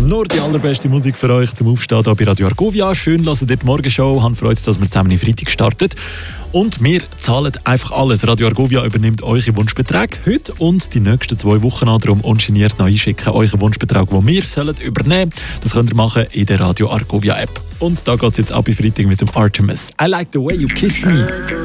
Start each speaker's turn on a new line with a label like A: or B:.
A: Nur die allerbeste Musik für euch zum Aufstehen hier bei Radio Argovia. Schön, dass ihr die Morgenshow. Ich habe Freude, dass wir zusammen in Freitag starten. Und wir zahlen einfach alles. Radio Argovia übernimmt eure Wunschbeträge heute und die nächsten 2 Wochen an. Darum ungeniert noch einschicken euren Wunschbetrag, den wir übernehmen sollen. Das könnt ihr machen in der Radio Argovia App. Und da geht es jetzt ab in Freitag mit dem Artemis. I like the way you kiss me.